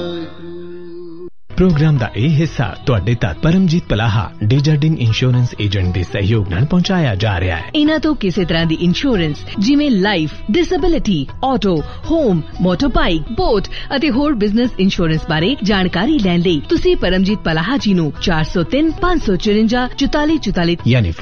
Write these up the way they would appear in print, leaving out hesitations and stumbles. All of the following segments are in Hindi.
प्रोग्राम ਦਾ ਇਹ ਹਿੱਸਾ ਤੁਹਾਡੇ ਤੱਕ ਪਰਮਜੀਤ ਪਲਾਹਾ ਡੇਜਰਡਿਨ ਇੰਸ਼ੋਰੈਂਸ ਏਜੰਟ ਦੇ ਸਹਿਯੋਗ ਨਾਲ ਪਹੁੰਚਾਇਆ ਜਾ ਰਿਹਾ ਹੈ। ਇਹਨਾਂ ਤੋਂ ਕਿਸੇ ਤਰ੍ਹਾਂ ਦੀ ਇੰਸ਼ੋਰੈਂਸ ਜਿਵੇਂ life, disability, auto, home, ਮੋਟਰਬਾਈਕ, boat ਅਤੇ ਹੋਰ ਬਿਜ਼ਨਸ ਇੰਸ਼ੋਰੈਂਸ ਬਾਰੇ ਜਾਣਕਾਰੀ ਲੈਣ ਲਈ ਤੁਸੀਂ ਪਰਮਜੀਤ ਪਲਾਹਾ ਜੀ ਨੂੰ 403 554 4444 ਯਾਨੀ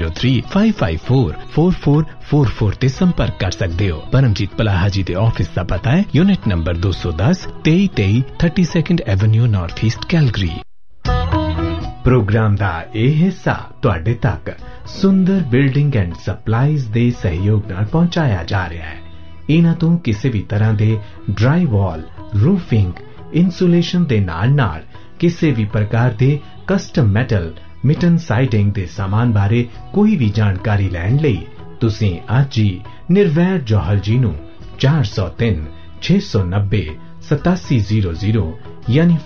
4035544444 ਤੇ ਸੰਪਰਕ ਕਰ ਸਕਦੇ ਹੋ। ਪਰਮਜੀਤ ਪਲਾਹਾ ਜੀ ਦੇ ਆਫਿਸ ਦਾ ਪਤਾ ਹੈ unit number 210 2323 32nd Avenue north east Calgary. Programme ਦਾ ਇਹ ਹਿੱਸਾ ਤੁਹਾਡੇ ਤੱਕ ਸੁੰਦਰ ਬਿਲਡਿੰਗ ਐਂਡ ਸਪਲਾਈਜ਼ ਦੇ ਸਹਿਯੋਗ ਨਾਲ ਪਹੁੰਚਾਇਆ ਜਾ ਰਿਹਾ ਹੈ। ਇਹਨਾਂ ਤੋਂ ਕਿਸੇ ਵੀ ਤਰ੍ਹਾਂ ਦੇ ਡਰਾਈ ਵਾਲ, ਰੂਫਿੰਗ, ਇਨਸੂਲੇਸ਼ਨ ਦੇ ਨਾਲ ਕਿਸੇ ਵੀ ਪ੍ਰਕਾਰ ਦੇ ਕਸਟਮ ਮੈਟਲ, ਮਿਟਨ ਸਾਈਡਿੰਗ ਦੇ ਸਾਮਾਨ ਬਾਰੇ ਕੋਈ ਵੀ ਜਾਣਕਾਰੀ ਲੈਣ ਲਈ ਤੁਸੀਂ ਅੱਜ ਹੀ ਨਿਰਵੈਰ ਜੋਹਲ ਜੀ ਨੂੰ 403 690 8700 यानी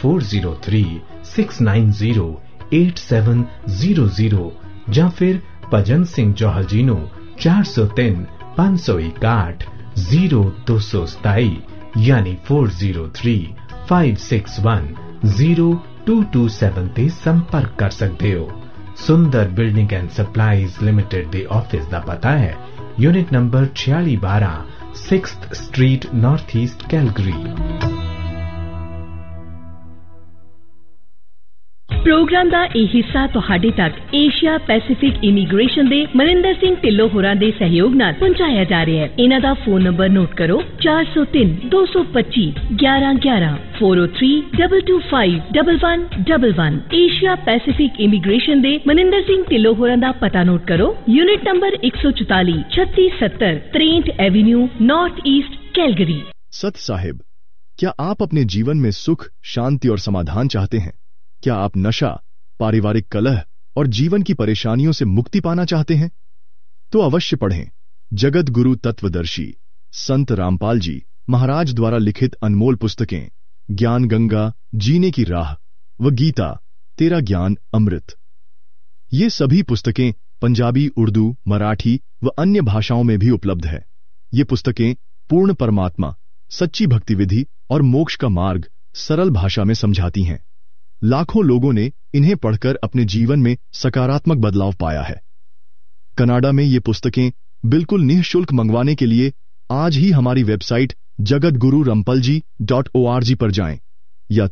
4036908700 ਜਾਂ ਫਿਰ ਭਜਨ ਸਿੰਘ ਜੋਹਲ ਜੀ ਨੂੰ 403 561 0227 यानी 403 561 0227 ਤੇ ਸੰਪਰਕ ਕਰ ਸਕਦੇ ਹੋ। ਸੁੰਦਰ ਬਿਲਡਿੰਗ ਐਂਡ ਸਪਲਾਈਜ਼ ਲਿਮਿਟਿਡ ਦੇ ਆਫਿਸ ਦਾ ਪਤਾ ਹੈ unit number 4612 6th street north east Calgary. Programme ਦਾ ਇਹ ਹਿੱਸਾ ਤੁਹਾਡੇ ਤੱਕ ਏਸ਼ੀਆ ਪੈਸੀਫਿਕ ਇਮੀਗ੍ਰੇਸ਼ਨ ਦੇ ਮਨਿੰਦਰ ਸਿੰਘ ਢਿੱਲੋਂ ਹੋਰਾਂ ਦੇ ਸਹਿਯੋਗ ਨਾਲ ਪਹੁੰਚਾਇਆ ਜਾ ਰਿਹਾ ਹੈ। ਇਹਨਾਂ ਦਾ ਫੋਨ ਨੰਬਰ ਨੋਟ ਕਰੋ 403 225 1111 403 225 1111। ਏਸ਼ੀਆ ਪੈਸੀਫਿਕ ਇਮੀਗ੍ਰੇਸ਼ਨ ਦੇ ਮਨਿੰਦਰ ਸਿੰਘ ਢਿੱਲੋਂ ਹੋਰਾਂ ਦਾ ਪਤਾ ਨੋਟ ਕਰੋ unit number 144 3670 63 Avenue north east Calgary. सत साहिब, क्या आप अपने जीवन में सुख, शांति और समाधान चाहते हैं? क्या आप नशा, पारिवारिक कलह और जीवन की परेशानियों से मुक्ति पाना चाहते हैं? तो अवश्य पढ़ें जगत गुरु तत्वदर्शी संत रामपाल जी महाराज द्वारा लिखित अनमोल पुस्तकें ज्ञान गंगा, जीने की राह व गीता, तेरा ज्ञान अमृत। ये सभी पुस्तकें पंजाबी, उर्दू, मराठी व अन्य भाषाओं में भी उपलब्ध है। ये पुस्तकें पूर्ण परमात्मा, सच्ची भक्ति विधि और मोक्ष का मार्ग सरल भाषा में समझाती हैं। लाखों लोगों ने इन्हें पढ़कर अपने जीवन में सकारात्मक बदलाव पाया है। कनाडा में ये पुस्तकें बिल्कुल निःशुल्क मंगवाने के लिए आज ही हमारी वेबसाइट jagatgururampalji.org पर जाएं या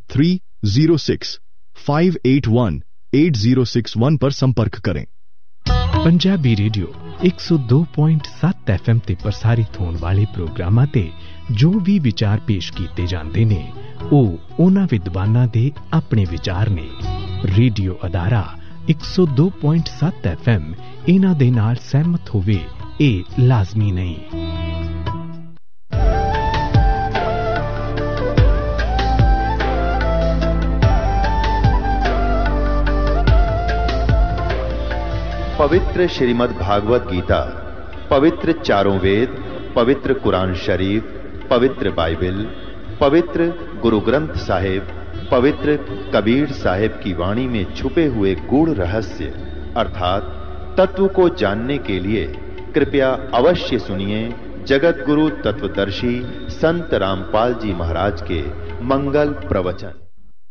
3065818061 पर संपर्क करें। पंजाबी रेडियो 102.7 FM ਤੇ ਪ੍ਰਸਾਰਿਤ ਹੋਣ ਵਾਲੇ ਪ੍ਰੋਗਰਾਮਾਂ ਤੇ ਜੋ ਵੀ ਵਿਚਾਰ ਪੇਸ਼ ਕੀਤੇ ਜਾਂਦੇ ਨੇ ਉਹ ਉਹਨਾਂ ਵਿਦਵਾਨਾਂ ਦੇ ਆਪਣੇ ਵਿਚਾਰ ਨੇ। ਰੇਡੀਓ ਅਦਾਰਾ 102.7 FM ਇਹਨਾਂ ਦੇ ਨਾਲ ਸਹਿਮਤ ਹੋਵੇ ਇਹ ਲਾਜ਼ਮੀ ਨਹੀਂ। पवित्र श्रीमद् भागवत गीता, पवित्र चारों वेद, पवित्र कुरान शरीफ, पवित्र बाइबल, पवित्र गुरु ग्रंथ साहिब, पवित्र कबीर साहिब की वाणी में छुपे हुए गूढ़ रहस्य अर्थात तत्व को जानने के लिए कृपया अवश्य सुनिए जगत गुरु तत्वदर्शी संत रामपाल जी महाराज के मंगल प्रवचन।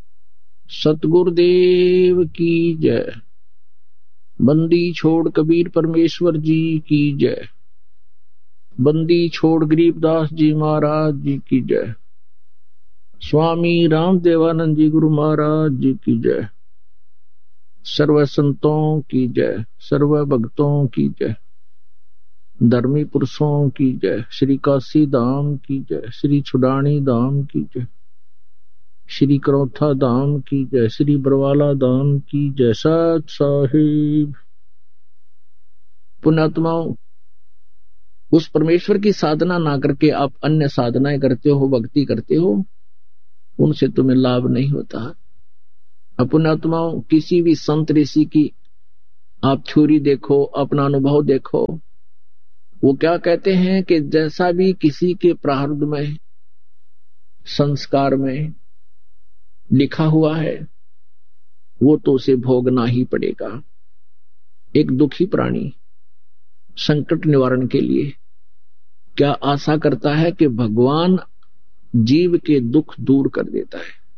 सतगुरुदेव की जय। बंदी छोड़ कबीर परमेश्वर जी की जय। बंदी छोड़ गरीबदास जी महाराज जी की जय। स्वामी रामदेवानंद जी गुरु महाराज जी की जय। सर्व संतों की जय, सर्व भक्तों की जय, धर्मी पुरुषों की जय, श्री काशी धाम की जय, श्री छुडानी धाम की जय, श्री करौथा धाम की जय, श्री बरवाला धाम की जय। सत साहिब। पुण्यात्माओं, उस परमेश्वर की साधना ना करके आप अन्य साधनाएं करते हो, भक्ति करते हो, उनसे तुम्हें लाभ नहीं होता। पुण्यात्माओं, किसी भी संत ऋषि की आप थ्योरी देखो, अपना अनुभव देखो, वो क्या कहते हैं कि जैसा भी किसी के प्रारब्ध में, संस्कार में लिखा हुआ है वो तो उसे भोगना ही पड़ेगा। एक दुखी प्राणी संकट निवारण के लिए क्या आशा करता है कि भगवान जीव के दुख दूर कर देता है।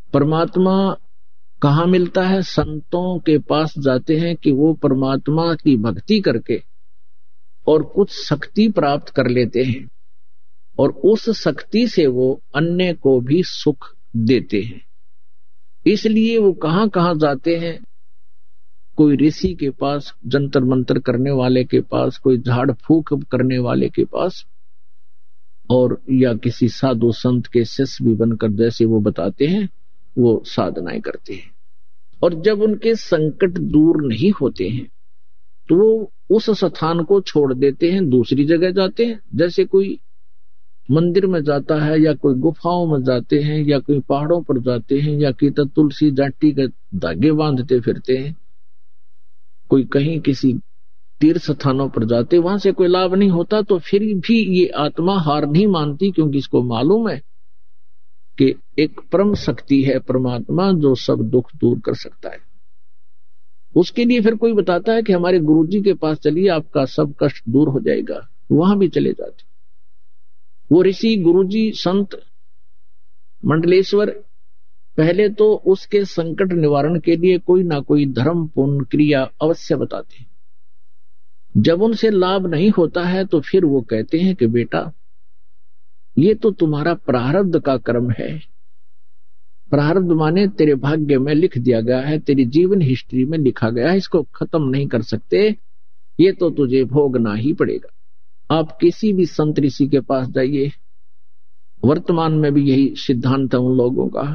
परमात्मा कहाँ मिलता है? संतों के पास जाते हैं कि वो परमात्मा की भक्ति करके और कुछ शक्ति प्राप्त कर लेते हैं और उस शक्ति से वो अन्य को भी सुख देते हैं। इसलिए वो कहाँ कहाँ जाते हैं? कोई ऋषि के पास, जंतर मंतर करने वाले के पास, कोई झाड़ फूक करने वाले के पास, और या किसी साधु संत के शिष्य भी बनकर जैसे वो बताते हैं वो साधनाएं करते हैं। और जब उनके संकट दूर नहीं होते हैं तो वो उस स्थान को छोड़ देते हैं, दूसरी जगह जाते हैं। जैसे कोई मंदिर में जाता है या कोई गुफाओं में जाते हैं या कोई पहाड़ों पर जाते हैं या कि तुलसी जाटी के धागे बांधते फिरते हैं, कोई कहीं किसी तीर्थ स्थानों पर जाते, वहां से कोई लाभ नहीं होता, तो फिर भी ये आत्मा हार नहीं मानती, क्योंकि इसको मालूम है कि एक परम शक्ति है परमात्मा जो सब दुख दूर कर सकता है। उसके लिए फिर कोई बताता है कि हमारे गुरुजी के पास चलिए, आपका सब कष्ट दूर हो जाएगा, वहां भी चले जाते। वो ऋषि, गुरुजी, संत, मंडलेश्वर पहले तो उसके संकट निवारण के लिए कोई ना कोई धर्म पुण्य क्रिया अवश्य बताते हैं। जब उनसे लाभ नहीं होता है तो फिर वो कहते हैं कि बेटा ये तो तुम्हारा प्रारब्ध का कर्म है। प्रारब्ध माने तेरे भाग्य में लिख दिया गया है, तेरी जीवन हिस्ट्री में लिखा गया है, इसको खत्म नहीं कर सकते, ये तो तुझे भोगना ही पड़ेगा। आप किसी भी संत ऋषि के पास जाइए, वर्तमान में भी यही सिद्धांत है उन लोगों का,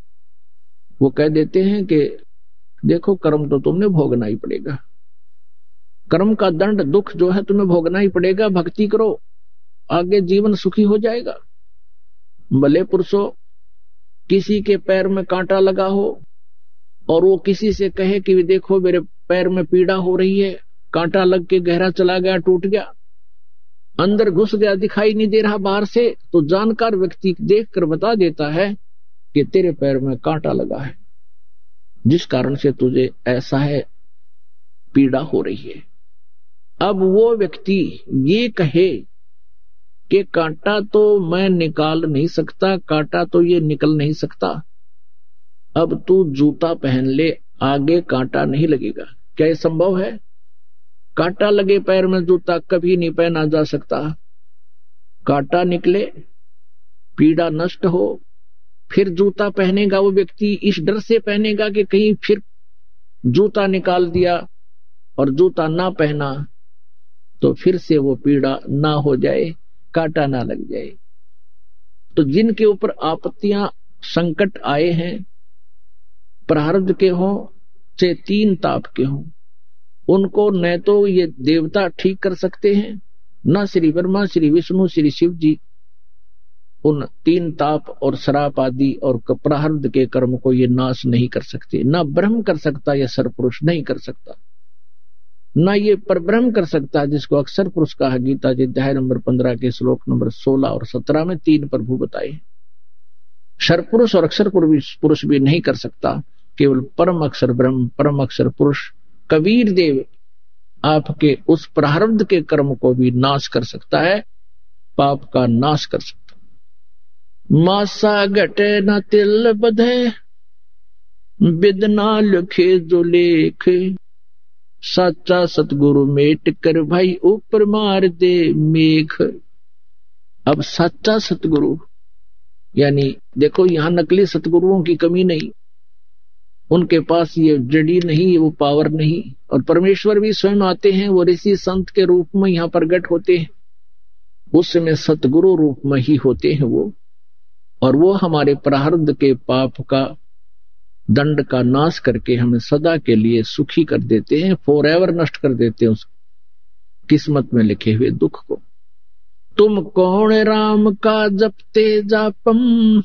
वो कह देते हैं कि देखो कर्म तो तुमने भोगना ही पड़ेगा, कर्म का दंड दुख जो है तुम्हें भोगना ही पड़ेगा, भक्ति करो आगे जीवन सुखी हो जाएगा। भले पुरुषों किसी के पैर में कांटा लगा हो और वो किसी से कहे कि देखो मेरे पैर में पीड़ा हो रही है, कांटा लग के गहरा चला गया, टूट गया, अंदर घुस गया, दिखाई नहीं दे रहा बाहर से, तो जानकार व्यक्ति देखकर बता देता है कि तेरे पैर में कांटा लगा है, जिस कारण से तुझे ऐसा है, पीड़ा हो रही है। अब वो व्यक्ति ये कहे कि कांटा तो मैं निकाल नहीं सकता, कांटा तो ये निकल नहीं सकता, अब तू जूता पहन ले, आगे कांटा नहीं लगेगा। क्या ये संभव है? कांटा लगे पैर में जूता कभी नहीं पहना जा सकता। कांटा निकले, पीड़ा नष्ट हो, फिर जूता पहनेगा वो व्यक्ति, इस डर से पहनेगा कि कहीं फिर जूता निकाल दिया और जूता ना पहना तो फिर से वो पीड़ा ना हो जाए, कांटा ना लग जाए। तो जिनके ऊपर आपत्तियां संकट आए हैं, प्रारब्ध के हों चाहे तीन ताप के हों, उनको न तो ये देवता ठीक कर सकते हैं, न श्री ब्रह्मा, श्री विष्णु, श्री शिव जी उन तीन ताप और श्राप आदि और प्रारब्ध के कर्म को ये नाश नहीं कर सकते। न ब्रह्म कर सकता, यह सरपुरुष नहीं कर सकता, न ये परब्रह्म कर सकता, जिसको अक्षर पुरुष कहा। गीता जी अध्याय नंबर 15 के श्लोक नंबर 16 और 17 में तीन प्रभु बताए। सरपुरुष और अक्षर पुरुष भी नहीं कर सकता, केवल परम अक्षर ब्रह्म, परम अक्षर पुरुष कबीर देव आपके उस प्रारब्ध के कर्म को भी नाश कर सकता है, पाप का नाश कर सकता। मासा घटे न तिल बधे, बिदना लिखे जो लेख, सच्चा सतगुरु मेट कर भाई ऊपर मार दे मेघ। अब सच्चा सतगुरु यानी देखो यहां नकली सतगुरुओं की कमी नहीं, उनके पास ये जड़ी नहीं, वो पावर नहीं, और परमेश्वर भी स्वयं आते हैं, वो ऋषि संत के रूप में यहाँ प्रकट होते हैं, उस समय सतगुरु रूप में ही होते हैं वो, और वो हमारे प्रारब्ध के पाप का दंड का नाश करके हमें सदा के लिए सुखी कर देते हैं, फॉर एवर नष्ट कर देते हैं उस किस्मत में लिखे हुए दुख को। तुम कौन राम का जपते जापम,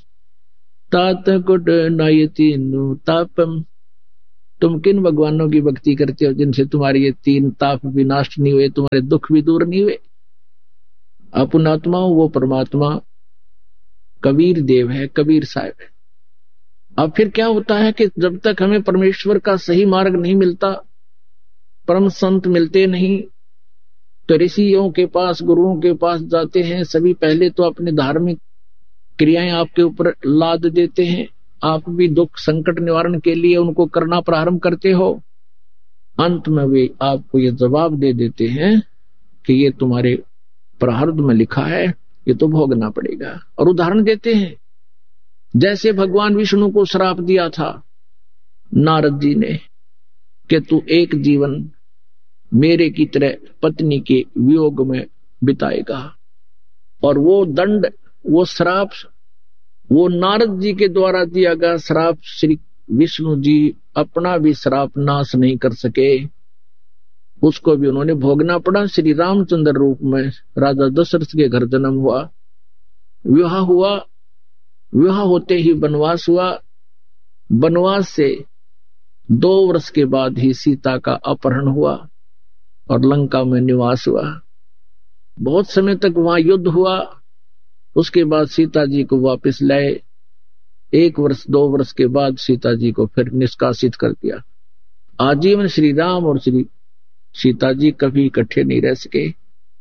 तात गुड नयति तापम। तुम किन भगवानों की भक्ति करते हो जिनसे तुम्हारे ये तीन ताप भी नाश नहीं हुए, तुम्हारे दुख भी दूर नहीं हुए? अपनात्मा वो परमात्मा कबीर देव है, कबीर साहब है। अब फिर क्या होता है कि जब तक हमें परमेश्वर का सही मार्ग नहीं मिलता, परम संत मिलते नहीं, तो ऋषियों के पास, गुरुओं के पास जाते हैं। सभी पहले तो अपनी धार्मिक क्रियाएं आपके ऊपर लाद देते हैं, आप भी दुख संकट निवारण के लिए उनको करना प्रारंभ करते हो। अंत में वे आपको ये जवाब दे देते हैं कि ये तुम्हारे प्रारब्ध में लिखा है, ये तो भोगना पड़ेगा। और उदाहरण देते हैं, जैसे भगवान विष्णु को श्राप दिया था नारद जी ने कि तू एक जीवन मेरे की तरह पत्नी के वियोग में बिताएगा, और वो दंड, वो श्राप, वो नारद जी के द्वारा दिया गया श्राप श्री विष्णु जी अपना भी श्राप नाश नहीं कर सके, उसको भी उन्होंने भोगना पड़ा। श्री रामचंद्र रूप में राजा दशरथ के घर जन्म हुआ, विवाह हुआ, विवाह होते ही वनवास हुआ, वनवास से 2 वर्ष के बाद ही सीता का अपहरण हुआ और लंका में निवास हुआ। बहुत समय तक वहां युद्ध हुआ, उसके बाद सीता जी को वापस लाए। 1 वर्ष 2 वर्ष के बाद सीता जी को फिर निष्कासित कर दिया। आजीवन श्री राम और श्री सीता जी कभी इकट्ठे नहीं रह सके।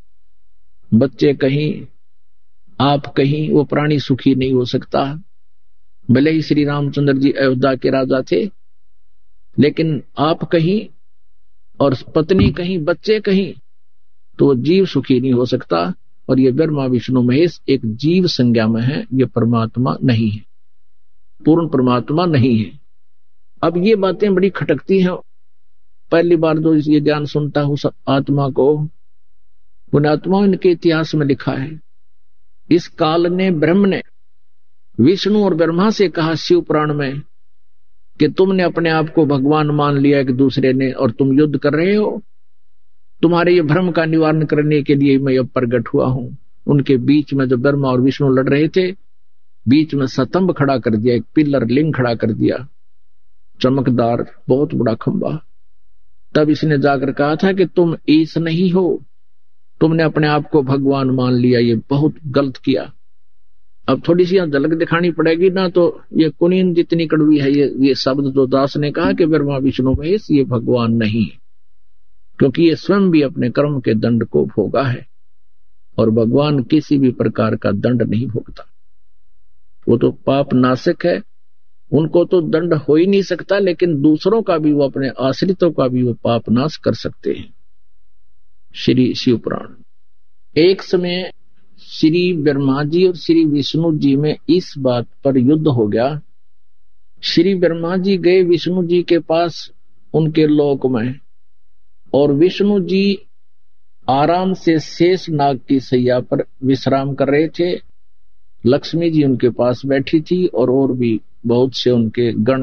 बच्चे कहीं, आप कहीं, वो प्राणी सुखी नहीं हो सकता। भले ही श्री रामचंद्र जी अयोध्या के राजा थे, लेकिन आप कहीं और पत्नी कहीं, बच्चे कहीं, तो जीव सुखी नहीं हो सकता। और ये ब्रह्मा विष्णु महेश एक जीव संज्ञा में है, ये परमात्मा नहीं है, पूर्ण परमात्मा नहीं है। अब ये बातें बड़ी खटकती हैं। पहली बार जो ये ज्ञान सुनता हूं आत्मा को, पुण्यात्मा इनके इतिहास में लिखा है, इस काल ने, ब्रह्म ने विष्णु और ब्रह्मा से कहा शिव पुराण में कि तुमने अपने आप को भगवान मान लिया एक दूसरे ने, और तुम युद्ध कर रहे हो। तुम्हारे ये भ्रम का निवारण करने के लिए मैं अब प्रकट हुआ हूं। उनके बीच में जो ब्रह्मा और विष्णु लड़ रहे थे, बीच में स्तंभ खड़ा कर दिया, एक पिलर लिंग खड़ा कर दिया, चमकदार बहुत बड़ा खंबा। तब इसने जाकर कहा था कि तुम ईश नहीं हो, तुमने अपने आप को भगवान मान लिया, ये बहुत गलत किया। अब थोड़ी सी यहां झलक दिखानी पड़ेगी ना, तो ये कुनीन जितनी कड़वी है ये शब्द जो दास ने कहा कि ब्रह्मा विष्णु महेश ये भगवान नहीं है, क्योंकि ये स्वयं भी अपने कर्म के दंड को भोगा है, और भगवान किसी भी प्रकार का दंड नहीं भोगता। वो तो पाप नाशक है, उनको तो दंड हो ही नहीं सकता, लेकिन दूसरों का भी, वो अपने आश्रितों का भी वो पाप नाश कर सकते हैं। श्री शिव पुराण। एक समय श्री ब्रह्मा जी और श्री विष्णु जी में इस बात पर युद्ध हो गया। श्री ब्रह्मा जी गए विष्णु जी के पास उनके लोक में, और विष्णु जी आराम से शेष नाग की सैया पर विश्राम कर रहे थे। लक्ष्मी जी उनके पास बैठी थी, और भी बहुत से उनके गण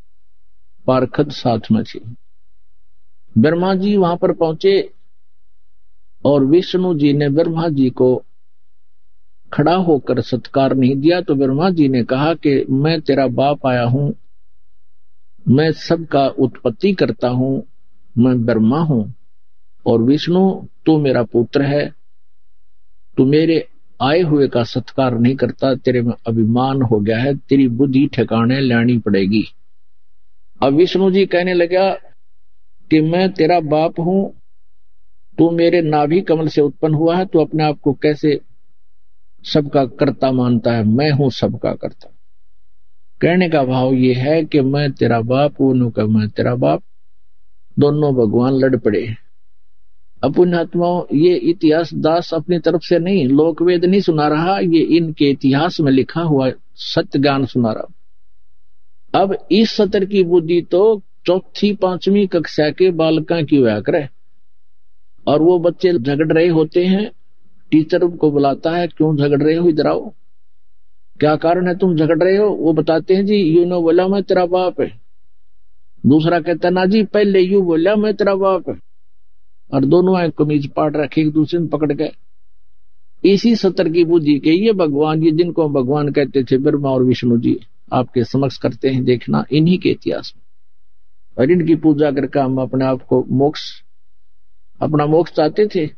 पार्षद साथ में थे। ब्रह्मा जी वहां पर पहुंचे, और विष्णु जी ने ब्रह्मा जी को खड़ा होकर सत्कार नहीं दिया, तो ब्रह्मा जी ने कहा कि मैं तेरा बाप आया हूं, मैं सबका उत्पत्ति करता हूं, मैं ब्रह्मा हूं, और विष्णु तू मेरा पुत्र है, तू मेरे आए हुए का सत्कार नहीं करता, तेरे में अभिमान हो गया है, तेरी बुद्धि ठिकाने लानी पड़ेगी। अब विष्णु जी कहने लगा कि मैं तेरा बाप हूं, तू मेरे नाभि कमल से उत्पन्न हुआ है, तू अपने आप को कैसे सबका कर्ता मानता है? मैं हूं सबका कर्ता। कहने का भाव ये है कि मैं तेरा बाप हूं, का मैं तेरा बाप, दोनों भगवान लड़ पड़े। पुण्यात्माओं, ये इतिहास दास अपनी तरफ से नहीं, लोकवेद नहीं सुना रहा, ये इनके इतिहास में लिखा हुआ सत्य ज्ञान सुना रहा। अब इस सत्र की बुद्धि तो 4वीं 5वीं कक्षा के बालका की हुआ करे, और वो बच्चे झगड़ रहे होते हैं, टीचर उनको बुलाता है, क्यों झगड़ रहे हो, इधर आओ, क्या कारण है तुम झगड़ रहे हो? वो बताते हैं जी यू ने बोला मैं तेरा बाप है, दूसरा कहता ना जी पहले यू बोला मैं तेरा बाप है, और दोनों आए कमीज पाट रखे एक दूसरे में पकड़ गए। इसी सत्र की बुद्धि के ये भगवान, ये जिनको भगवान कहते थे ब्रह्मा और विष्णु जी, आपके समक्ष करते हैं देखना, इन्हीं के इतिहास में। और इनकी पूजा करके हम अपने आप को अपना मोक्ष चाहते थे,